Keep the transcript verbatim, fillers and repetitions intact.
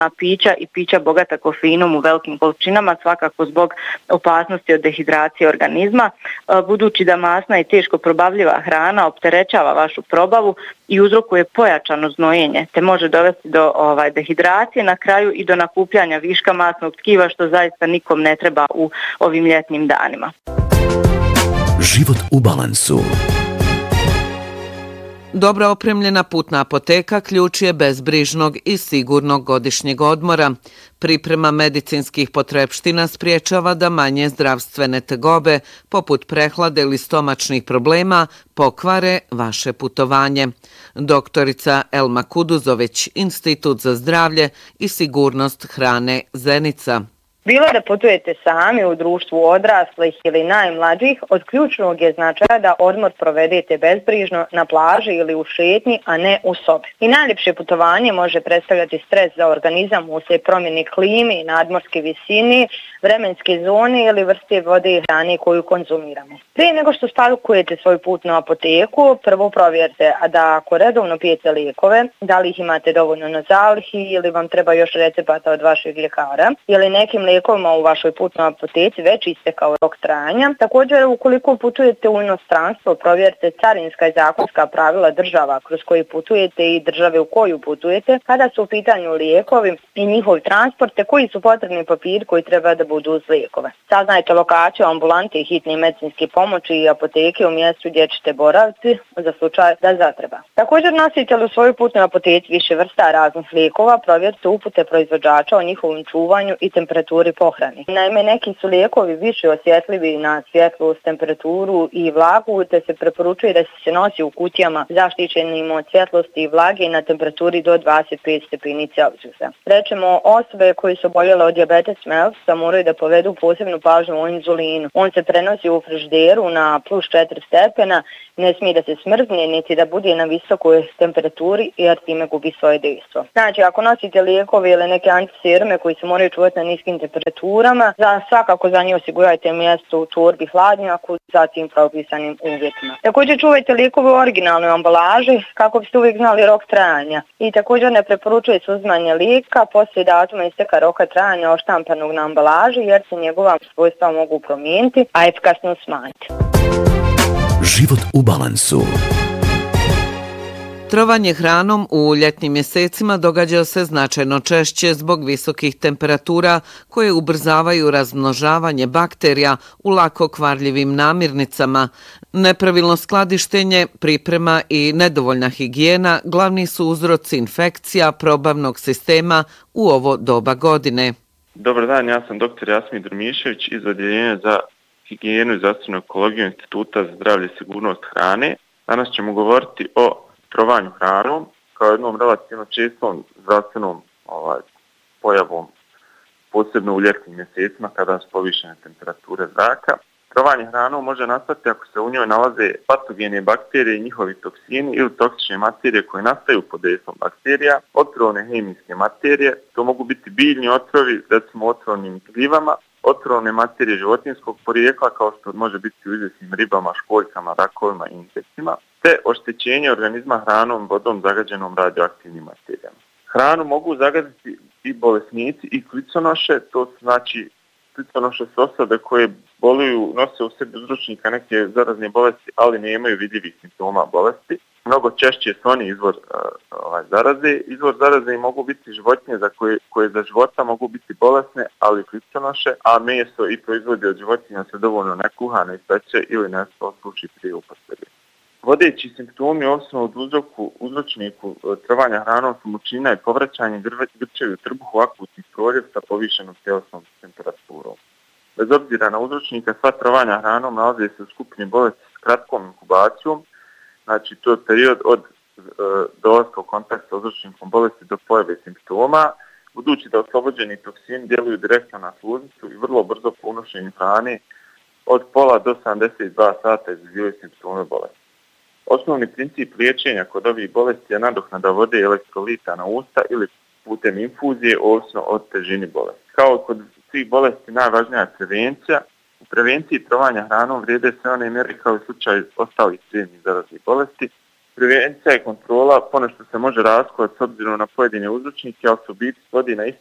pića i pića bogata kofeinom u velikim količinama, svakako zbog opasnosti od dehidracije organizma, budući da masna i teško probavljiva hrana opterećava vašu probavu i uzrokuje pojačano znojenje, te može dovesti do ovaj, dehidracije, na kraju i do nakupljanja viška masnog tkiva, što zaista nikom ne treba u ovim ljetnim danima. Život u balansu. Dobro opremljena putna apoteka ključ je bezbrižnog i sigurnog godišnjeg odmora. Priprema medicinskih potrepština spriječava da manje zdravstvene tegobe, poput prehlade ili stomačnih problema, pokvare vaše putovanje. Doktorica Elma Kuduzoveć, Institut za zdravlje i sigurnost hrane Zenica. Bilo da putujete sami u društvu odraslih ili najmlađih, od ključnog je značaja da odmor provedete bezbrižno na plaži ili u šetnji, a ne u sobi. I najljepše putovanje može predstavljati stres za organizam uslijed promjene klime, nadmorske visine, vremenske zone ili vrste vode i hrane koju konzumiramo. Prije nego što spakujete svoju putnu apoteku, prvo provjerite da ako redovno pijete lijekove, da li ih imate dovoljno na zalihi ili vam treba još recepata od vašeg ljekara, ili nekim lijekovima u vašoj putnoj apoteci već istekao rok trajanja. Također, ukoliko putujete u inostranstvo, provjerite carinska i zakonska pravila država kroz koje putujete i države u koju putujete, kada su u pitanju lijekovi i njihovi transporte, koji su potrebni papiri koji treba da budu uz lijekove. Saznajte lokaciju ambulante i hitne medicinske pomoći i apoteke u mjestu gdje ćete boraviti za slučaj da zatreba. Također, nosite li u svoju putnoj apoteci više vrsta raznih lijekova, provjerite upute proizvođača o njihovom čuvanju i temperaturi pohrani. Naime, neki su lijekovi više osjetljivi na svjetlost, temperaturu i vlagu, te se preporučuje da se nosi u kutijama zaštićenim od svjetlosti i vlage na temperaturi do dvadeset pet stepeni Celzijusa. Rečemo, osobe koji su oboljele od dijabetes mellitus moraju da povedu posebnu pažnju o inzulinu. On se prenosi u frižideru na plus četiri stepena, ne smije da se smrzne, niti da bude na visokoj temperaturi, jer time gubi svoje dejstvo. Znači, ako nosite lijekove ili neke antiserume koji se moraju čuvati na niskim temperaturama, za svakako za nje osigurajte mjesto u torbi hladnjaku, zatim propisanim uvjetima. Također čuvajte lijekove u originalnoj ambalaži kako biste uvijek znali rok trajanja. I također ne preporučuje se uzimanje lijeka poslije datuma isteka roka trajanja oštampanog na ambalaži, jer se njegova svojstva mogu promijeniti, a efikasnost smanjiti. Život u balansu. Trovanje hranom u ljetnim mjesecima događa se značajno češće zbog visokih temperatura koje ubrzavaju razmnožavanje bakterija u lako kvarljivim namirnicama. Nepravilno skladištenje, priprema i nedovoljna higijena glavni su uzroci infekcija probavnog sistema u ovo doba godine. Dobar dan, ja sam doktor Jasmin Durmišević iz Odjeljenja za higijenu i zdravstvenu ekologiju Instituta za zdravlje i sigurnost hrane. Danas ćemo govoriti o trovanju hranom kao jednom relativno čestom zdravstvenom ovaj, pojavom, posebno u ljetnim mjesecima kada su povišene temperature zraka. Trovanje hranom može nastati ako se u njoj nalaze patogene bakterije i njihovi toksini ili toksične materije koje nastaju pod dejstvom bakterija, otrovne hemijske materije, to mogu biti biljni otrovi, recimo otrovnim gljivama, otrovne materije životinjskog porijekla kao što može biti u izvjesnim ribama, školjkama, rakovima i insektima, te oštećenje organizma hranom, vodom zagađenom radioaktivnim materijama. Hranu mogu zagaditi i bolesnici i kliconoše, to znači kliconoše su osobe koje boluju, nose u sebi uzročnika neke zarazne bolesti, ali nemaju vidljivih simptoma bolesti. Mnogo češće su oni izvor uh, ovaj, zaraze. Izvor zaraze mogu biti životinje za koje, koje za života mogu biti bolesne, ali kliconoše, a meso i proizvodi od životinja se dovoljno ne kuha, ne ispeče ili ne sluči prije upotrebe. Vodeći simptomi ovisno od uzroku, uzročniku trovanja hranom su mučnina i povraćanje grčevi u trbuhu, akutni proljev sa povišenom tjelesnom temperaturom. Bez obzira na uzročnika, sva trovanja hranom nalaze se u skupini bolesti s kratkom inkubacijom, znači to je period od e, dolaska u kontakt sa uzročnikom bolesti do pojave simptoma, budući da oslobođeni toksini djeluju direktno na sluznicu i vrlo brzo po unošenju hrane od pola do sedamdeset dva sata izazivaju simptome bolesti. Osnovni princip liječenja kod ovih bolesti je nadoknada vode i elektrolita na usta ili putem infuzije, ovisno od težini bolesti. Kao kod svih bolesti najvažnija je prevencija. U prevenciji trovanja hranom vrijede sve one mjere kao i slučaj ostalih crijevnih zaraznih bolesti. prevencija i kontrola ponešto se može raskovati s obzirom na pojedine uzročnike, ali se u biti svodi na isti